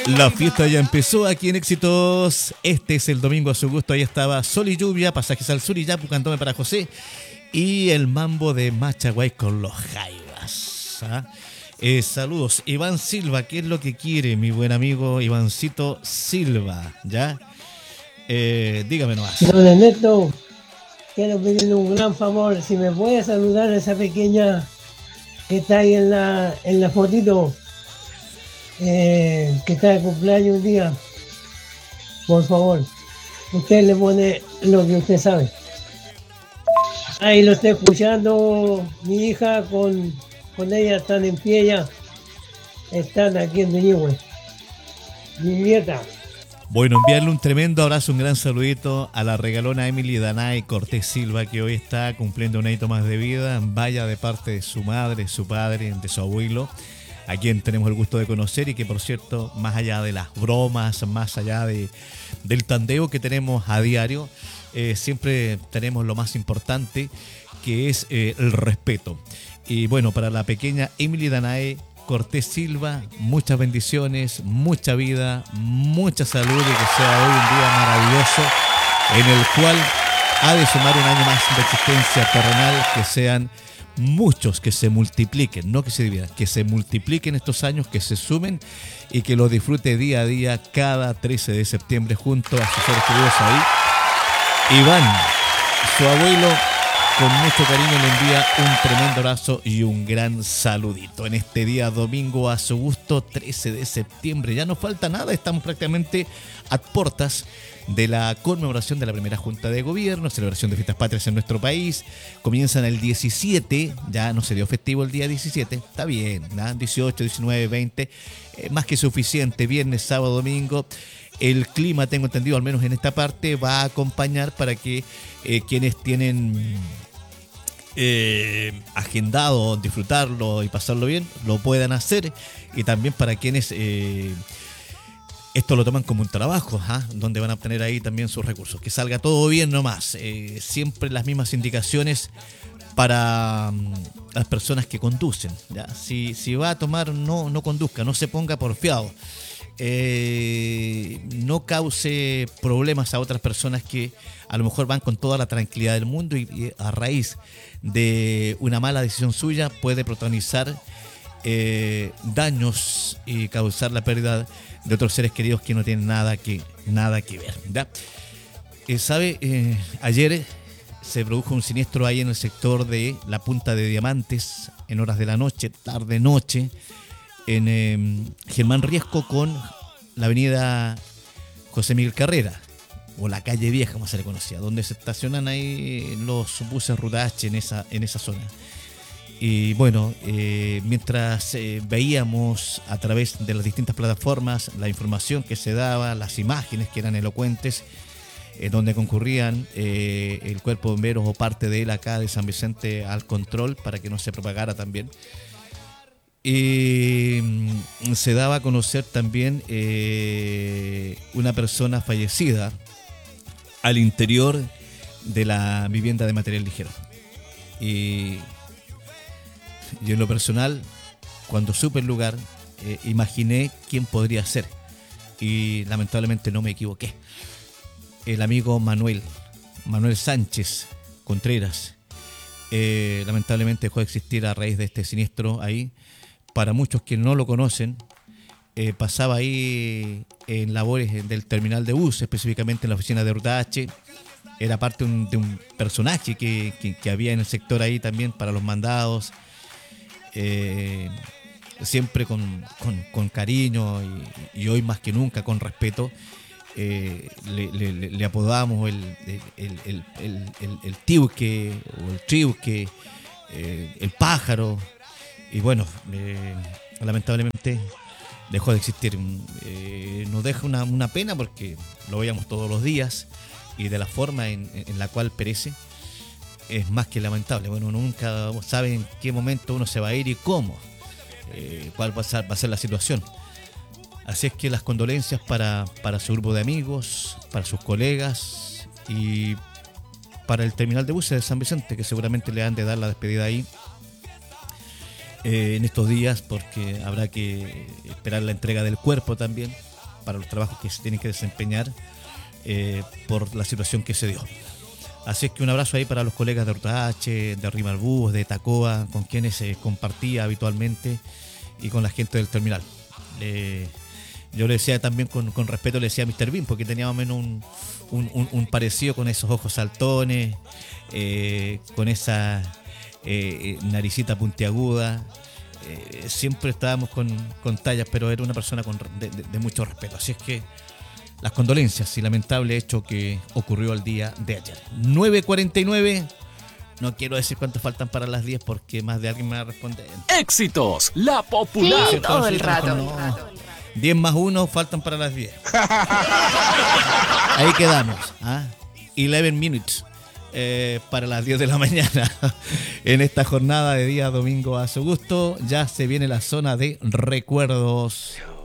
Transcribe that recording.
La fiesta ya empezó aquí en Éxitos. Este es el domingo a su gusto. Ahí estaba Sol y Lluvia, Pasajes al Sur y Yapu, Cantóme para José. Y el mambo de Machaguay con los Jaivas. ¿Ah? Saludos. Iván Silva, ¿qué es lo que quiere mi buen amigo Ivancito Silva? ¿Ya? Dígame nomás. Don Ernesto, quiero pedirle un gran favor. Si me puede saludar a esa pequeña que está ahí en la fotito. Que está de cumpleaños un día, por favor, usted le pone lo que usted sabe. Ahí lo está escuchando mi hija, con ella están en pie ya, están aquí en Ñuñoa, mi nieta. Bueno, enviarle un tremendo abrazo, un gran saludito a la regalona Emily Danay Cortés Silva, que hoy está cumpliendo un hito más de vida, vaya de parte de su madre, su padre, de su abuelo, a quien tenemos el gusto de conocer y que, por cierto, más allá de las bromas, más allá del tandeo que tenemos a diario, siempre tenemos lo más importante, que es el respeto. Y bueno, para la pequeña Emily Danae Cortés Silva, muchas bendiciones, mucha vida, mucha salud y que sea hoy un día maravilloso en el cual ha de sumar un año más de existencia terrenal, que sean muchos, que se multipliquen, no que se dividan, que se multipliquen estos años, que se sumen y que lo disfrute día a día cada 13 de septiembre junto a sus seres queridos ahí. Iván, su abuelo, con mucho cariño le envía un tremendo abrazo y un gran saludito en este día domingo a su gusto, 13 de septiembre. Ya no falta nada, estamos prácticamente a puertas de la conmemoración de la primera Junta de Gobierno, celebración de fiestas patrias en nuestro país. Comienzan el 17, ya no se dio festivo el día 17, está bien, ¿no? 18, 19, 20, más que suficiente, viernes, sábado, domingo. El clima, tengo entendido, al menos en esta parte, va a acompañar para que quienes tienen agendado disfrutarlo y pasarlo bien, lo puedan hacer, y también para quienes esto lo toman como un trabajo, donde van a obtener ahí también sus recursos. Que salga todo bien nomás, siempre las mismas indicaciones para las personas que conducen, ¿ya? Si va a tomar, no conduzca, no se ponga porfiado. No cause problemas a otras personas que a lo mejor van con toda la tranquilidad del mundo y a raíz de una mala decisión suya puede protagonizar daños y causar la pérdida de otros seres queridos que no tienen nada que ver, ¿ya? Ayer se produjo un siniestro ahí en el sector de la Punta de Diamantes en horas de la noche, tarde noche, en Germán Riesco con la avenida José Miguel Carrera, o la calle Vieja, como se le conocía, donde se estacionan ahí los buses Ruta H en esa zona. Y bueno, mientras veíamos a través de las distintas plataformas la información que se daba, las imágenes que eran elocuentes, donde concurrían el cuerpo de bomberos o parte de él acá de San Vicente al control para que no se propagara también. Se daba a conocer también una persona fallecida al interior de la vivienda de material ligero. Y yo en lo personal, cuando supe el lugar, imaginé quién podría ser. Y lamentablemente no me equivoqué. El amigo Manuel Sánchez Contreras, lamentablemente dejó de existir a raíz de este siniestro ahí. Para muchos que no lo conocen, pasaba ahí en labores del terminal de bus, específicamente en la oficina de Ruta H. Era parte de un personaje que había en el sector ahí también para los mandados. Siempre con cariño y hoy más que nunca con respeto. Le apodamos el tiuque o el triuque, el pájaro. Y bueno, lamentablemente dejó de existir. Nos deja una pena porque lo veíamos todos los días y de la forma en la cual perece es más que lamentable. Bueno, uno nunca sabe en qué momento uno se va a ir y cómo, cuál va a ser la situación. Así es que las condolencias para su grupo de amigos, para sus colegas y para el terminal de buses de San Vicente, que seguramente le han de dar la despedida ahí en estos días, porque habrá que esperar la entrega del cuerpo también. para los trabajos que se tienen que desempeñar por la situación que se dio. Así es que un abrazo ahí para los colegas de Ortache, de Rimalbús, de Tacoa, con quienes compartía habitualmente, y con la gente del terminal. Yo le decía también con respeto, le decía a Mr. Bean, porque tenía más o menos un parecido con esos ojos saltones, con esa naricita puntiaguda. Siempre estábamos con tallas, pero era una persona de mucho respeto. Así es que las condolencias y lamentable hecho que ocurrió el día de ayer. 9:49. No quiero decir cuántos faltan para las 10 porque más de alguien me va a responder. Éxitos, la popular. Sí, todo el rato. No. 10 más 1 faltan para las 10. Ahí quedamos. 11 minutes para las 10 de la mañana. En esta jornada de día domingo a su gusto. Ya se viene la zona de recuerdos.